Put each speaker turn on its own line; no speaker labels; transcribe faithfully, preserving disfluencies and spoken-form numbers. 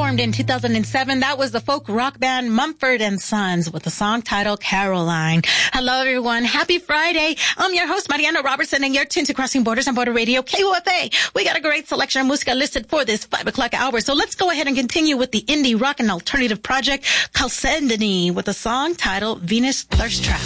formed in two thousand seven. That was the folk rock band Mumford and Sons with the song titled Caroline. Hello, everyone. Happy Friday. I'm your host, Mariana Robertson, and you're tuned to Crossing Borders on Border Radio, K U F A. We got a great selection of música listed for this five o'clock hour. So let's go ahead and continue with the indie rock and alternative project Chalcedony with a song titled Venus Thirst Trap.